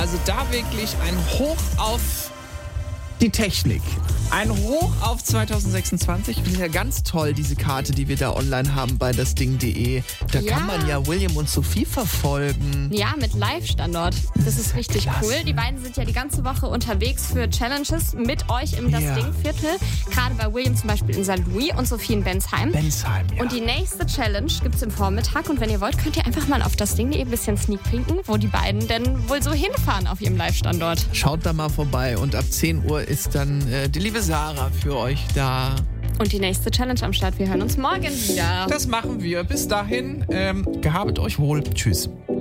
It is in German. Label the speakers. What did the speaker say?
Speaker 1: Also da wirklich ein Hoch auf die Technik. Ein Hoch auf 2026. Ich finde ja ganz toll, diese Karte, die wir da online haben bei dasding.de. Da kann man ja William und Sophie verfolgen.
Speaker 2: Ja, mit Live-Standort. Das ist richtig
Speaker 1: klasse.
Speaker 2: cool. Die beiden sind ja die ganze Woche unterwegs für Challenges mit euch im Das-Ding-Viertel. Gerade bei William zum Beispiel in St. Louis und Sophie in Bensheim.
Speaker 1: Ja.
Speaker 2: Und die nächste Challenge gibt es im Vormittag. Und wenn ihr wollt, könnt ihr einfach mal auf dasding.de ein bisschen sneak peeken, wo die beiden denn wohl so hinfahren auf ihrem Live-Standort.
Speaker 1: Schaut da mal vorbei. Und ab 10 Uhr ist dann die liebe Sarah für euch da.
Speaker 2: Und die nächste Challenge am Start. Wir hören uns morgen wieder.
Speaker 1: Das machen wir. Bis dahin, gehabet euch wohl. Tschüss.